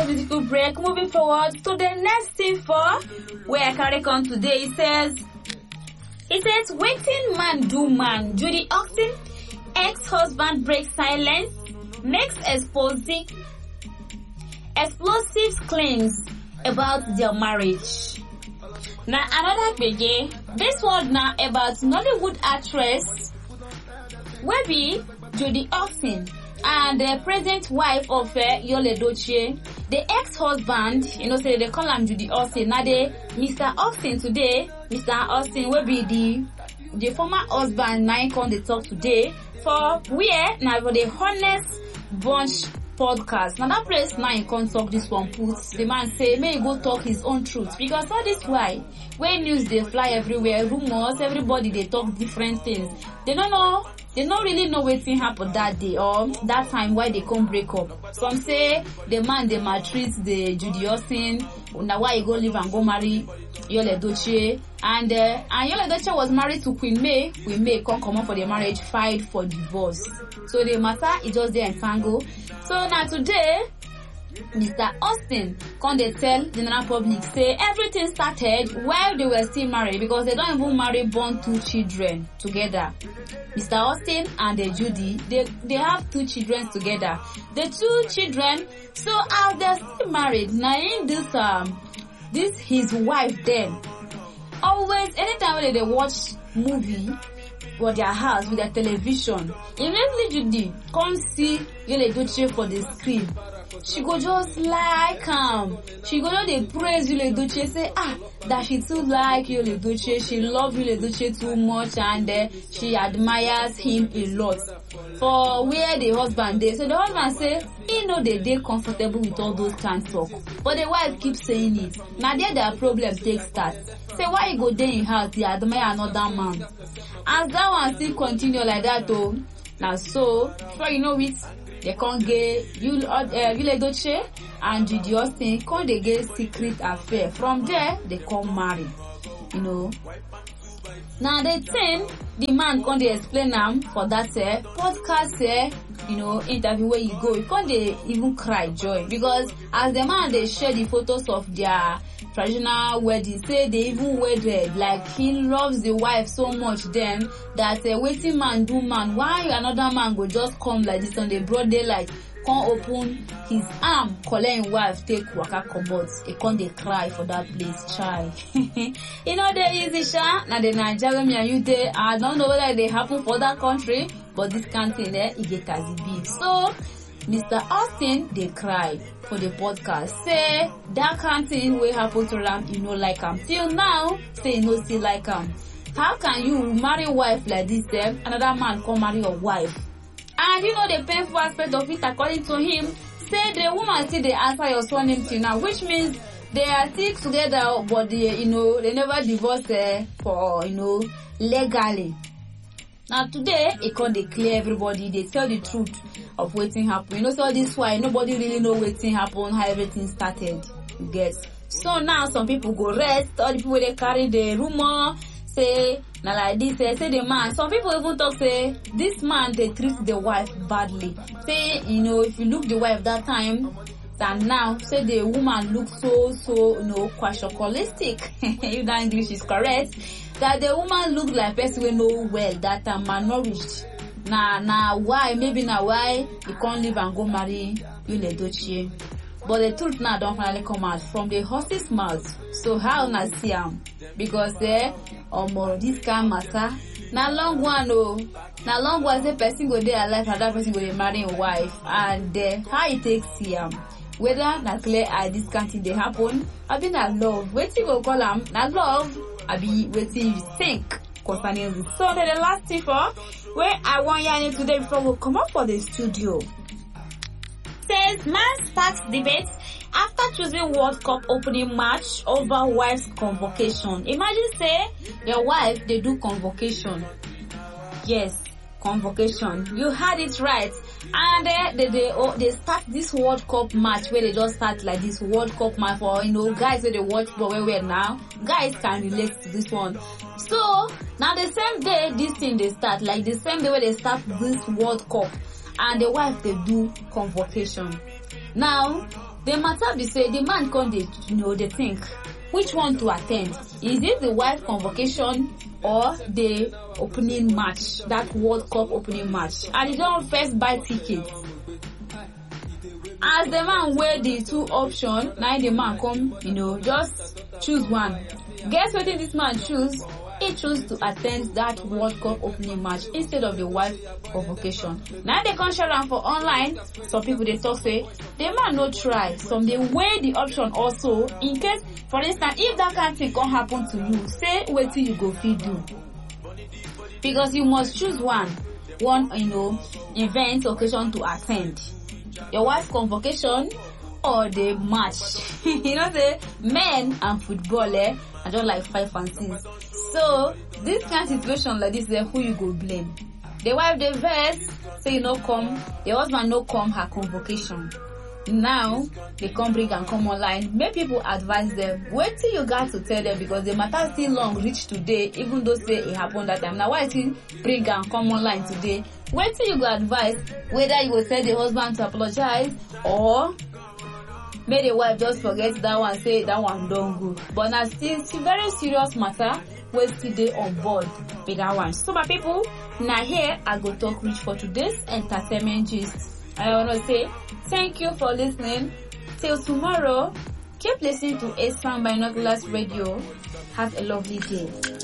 musical break. Moving forward to the next thing for where I carry on today. It says, waiting man do man. Judy Austin, ex-husband breaks silence, makes explosive claims about their marriage. Now another biggie. This one now about Nollywood actress Webby Judy Austin and the present wife of Yul Edochie. The ex-husband, say they call him Judy Austin. Now Mr. Austin today, Mr. Austin will be the former husband. Now come they talk today for where now for the Honest Bunch podcast. Now that place now he can't talk this one puts the man say may he go talk his own truth, because all this why when news they fly everywhere, rumors, everybody they talk different things. They don't really know what thing happened that day or that time why they can't break up. Some say the man they maltreat the Judy Austin, now why he go live and go marry Yul Edochie, and Yul Edochie was married to Queen May. Queen May can't come up for the marriage, filed for divorce. So the matter is just there entangled. So now today, Mr. Austin come they tell the general public say everything started while they were still married, because they don't even marry born 2 children together. Mr. Austin and Judy, they have 2 children together. The 2 children, so as they're still married, now in this his wife then. Always, anytime when they watch movie for their house with their television, immediately Judy come see Yul Edochie for the screen. She go just like him. She go just dey praise Yul Edochie, say that she too like Yul Edochie. She love Yul Edochie too much, and she admires him a lot. For where the husband dey, so the husband say he know they dey comfortable with all those kind talk, but the wife keep saying it. Now there their problem take start. Say why you go dey in house dey admire another man? As that one still continue like that though, now so before you know it, they can't get Yul Edochie and Judy Austin can't they get secret affair. From there they come marry. Now the thing the man can't they explain them for that podcast interview where you go, you can't they even cry joy, because as the man they share the photos of their traditional wedding, say they even wedded, like he loves the wife so much then that waiting man do man, why another man go just come like this on the broad daylight, can't open his arm, calling wife take waka comot, he can't they cry for that place, child. They easy sha. Now the Nigeria me and you there, I don't know whether they happen for that country, but this country there it get as it be. So Mr. Austin they cry for the podcast, say that kind thing will happen to them, like him. Till now, say no still like him. How can you marry wife like this then another man come marry your wife? And the painful aspect of it, according to him, say the woman still they answer your surname till now, which means they are still together, but they never divorced for legally. Now today, it can't declare everybody, they tell the truth of waiting happen. So this why nobody really know waiting happen, how everything started. You get. So now some people go rest, all the people they carry the rumor, say, now like this, say the man. Some people even talk, say, this man, they treat the wife badly. Say, if you look the wife that time, than now, say the woman looks so, quashocolistic, if that English is correct, that the woman look like person we know well, that malnourished. Now why? Maybe now why you can't live and go marry Yul Edochie. But the truth now don't finally come out from the horse's mouth. So how na see am? Because this kind matter. Na long one say person go there alive, another person go dey marry a wife, and how it takes see am. Whether na clear eye this kind thing dey happen, abi na love. Wetin go call am? Na love. Abi wetin you think concerning this? So the last thing for where I want you today before we come up for the studio. Says man starts debate after choosing World Cup opening match over wife's convocation. Imagine say your wife they do convocation. Yes, convocation. You had it right. And they start this World Cup match where they just start like this World Cup match for guys where they watch but where we're now. Guys can relate to this one. So now the same day this thing they start, like the same day where they start this World Cup, and the wife they do convocation. Now The matter be say the man come dey think which one to attend. Is it the wife convocation or the opening match, that World Cup opening match? And he don first buy tickets. As the man weigh the two options, now the man come, just choose one. Guess what this man choose? He chose to attend that World Cup opening match instead of the wife convocation. Now they come share am for online. Some people they talk say the man no try. Some they weigh the option also in case, for instance, if that kind of thing can happen to you, say wetin you go fit do. Because you must choose one event occasion to attend. Your wife's convocation or the match. Say men and football I don't like 5 and 6. So this kind of situation like this, who you go blame? The wife the vex say you no come, the husband no come her convocation. Now they come bring and come online. Make people advise them. Wait till you got to tell them, because the matter still long reach today, even though say it happened that time. Now why till bring and come online today? Wait till you go advise whether you will tell the husband to apologize or make the wife just forget that one, say that one don't go. But now still very serious matter. We're still on board with that one. So my people, now here I go talk reach for today's entertainment gist. I want to say thank you for listening. Till tomorrow, keep listening to Esan Binoculars Radio. Have a lovely day.